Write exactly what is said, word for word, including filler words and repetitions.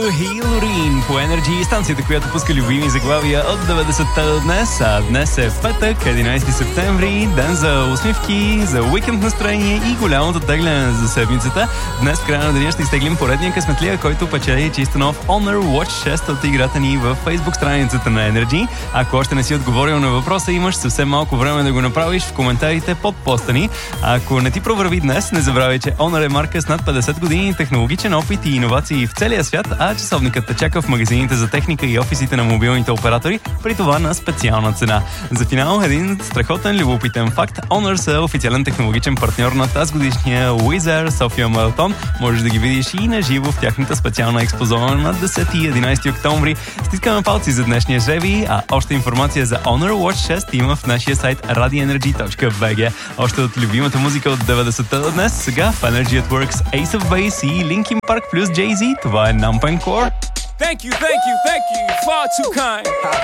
Хилорин по Energy, станцията, която пуска любими заглавия от деветдесетте до днес. А днес е петък, единайсети септември, ден за усмивки, за уикенд настроение и голямото тегляне за седмицата. Днес в края на деня ще изтеглим поредния късметлия, който печели чисто нов Honor Watch шест от играта ни в Facebook страницата на Energy. Ако още не си отговорил на въпроса, имаш съвсем малко време да го направиш в коментарите под поста ни. Ако не ти провърви днес, не забравяй, че Honor е марка с над петдесет години технологичен опит и иновации в целия свят, а часовникът те чака в магазините за техника и офисите на мобилните оператори, при това на специална цена. За финал един страхотен любопитен факт. Honor са официален технологичен партньор на тази годишния Wizz Air София маратон. Можеш да ги видиш и на живо в тяхната специална експозиция на десети и единайсети октомври. Стискаме палци за днешния жреби, а още информация за Honor Watch шест има в нашия сайт радиоenergy точка би джи. Още от любимата музика от деветдесетте до днес, сега в Energy at Works Ace of Base и Linkin Park плюс Jay-Z. Това е Numb and Core. Thank you, thank you, thank you. Far too kind.